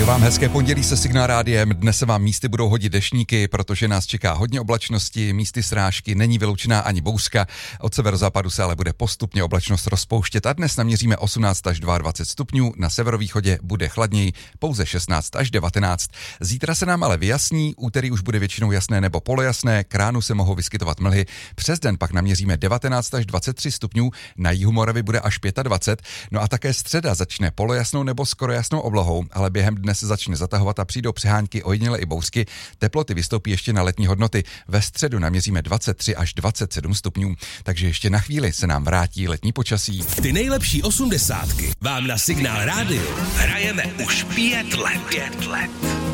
Přeju vám hezké pondělí se Signál rádiem. Dnes se vám místy budou hodit deštníky, protože nás čeká hodně oblačnosti, místy srážky, není vyloučená ani bouřka. Od severozápadu se ale bude postupně oblačnost rozpouštět a dnes naměříme 18 až 22 stupňů, na severovýchodě bude chladněji, pouze 16 až 19. Zítra se nám ale vyjasní, úterý už bude většinou jasné nebo polojasné, k ránu se mohou vyskytovat mlhy, přes den pak naměříme 19 až 23 stupňů, na jihu Moravy bude až 25, no a také středa začne polojasnou nebo skoro jasnou oblohou, ale během dne se začne zatahovat a přijdou přehánky, ojediněle i bouřky. Teploty vystoupí ještě na letní hodnoty. Ve středu naměříme 23 až 27 stupňů. Takže ještě na chvíli se nám vrátí letní počasí. Ty nejlepší 80 vám na Signál rádiu hrajeme už 5 let.